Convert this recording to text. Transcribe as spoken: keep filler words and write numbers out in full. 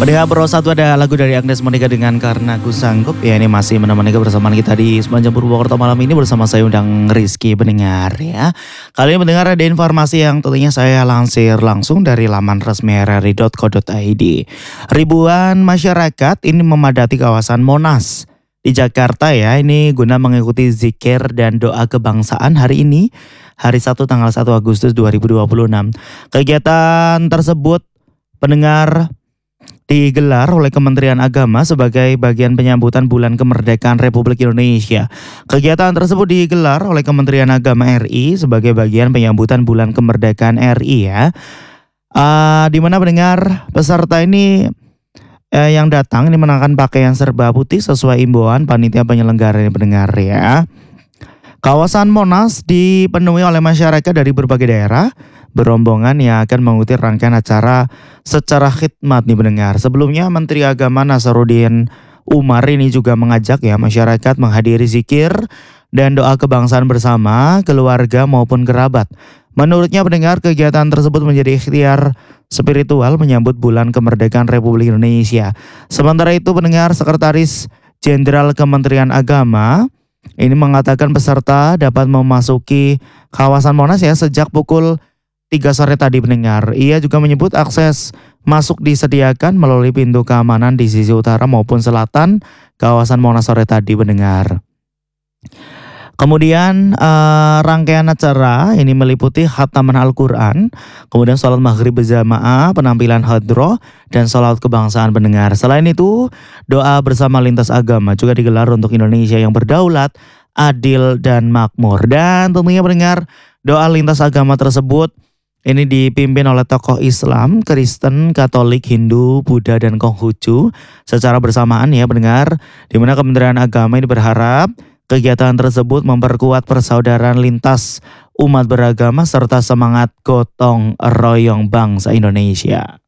Pendengar Pro satu ada lagu dari Agnes Monica dengan Karena Ku Sanggup. Ya, ini masih menemani kebersamaan kita di sepanjang Purwokerto malam ini bersama saya undang Rizky pendengar ya. Kali ini mendengar ada informasi yang tentunya saya lansir langsung dari laman resmi r r i titik co titik i d. Ribuan masyarakat ini memadati kawasan Monas di Jakarta ya. Ini guna mengikuti zikir dan doa kebangsaan hari ini, hari Sabtu tanggal satu Agustus dua ribu dua puluh enam. Kegiatan tersebut pendengar digelar oleh Kementerian Agama sebagai bagian penyambutan Bulan Kemerdekaan Republik Indonesia. Kegiatan tersebut digelar oleh Kementerian Agama R I sebagai bagian penyambutan Bulan Kemerdekaan R I ya. Uh, di mana pendengar peserta ini uh, yang datang ini mengenakan pakaian serba putih sesuai imbauan panitia penyelenggara ini pendengar ya. Kawasan Monas dipenuhi oleh masyarakat dari berbagai daerah berombongan yang akan mengikuti rangkaian acara secara khidmat nih pendengar. Sebelumnya Menteri Agama Nasaruddin Umar ini juga mengajak ya masyarakat menghadiri zikir dan doa kebangsaan bersama keluarga maupun kerabat. Menurutnya pendengar, kegiatan tersebut menjadi ikhtiar spiritual menyambut Bulan Kemerdekaan Republik Indonesia. Sementara itu pendengar, Sekretaris Jenderal Kementerian Agama ini mengatakan peserta dapat memasuki kawasan Monas ya sejak pukul tiga sore tadi pendengar. Ia juga menyebut akses masuk disediakan melalui pintu keamanan di sisi utara maupun selatan kawasan Monas sore tadi pendengar. Kemudian eh, rangkaian acara ini meliputi khataman Al-Quran, kemudian sholat maghrib berjamaah, penampilan hadroh, dan sholat kebangsaan pendengar. Selain itu, doa bersama lintas agama juga digelar untuk Indonesia yang berdaulat, adil, dan makmur. Dan tentunya pendengar, doa lintas agama tersebut ini dipimpin oleh tokoh Islam, Kristen, Katolik, Hindu, Buddha, dan Konghucu secara bersamaan ya pendengar. Di mana Kementerian Agama ini berharap kegiatan tersebut memperkuat persaudaraan lintas umat beragama serta semangat gotong royong bangsa Indonesia.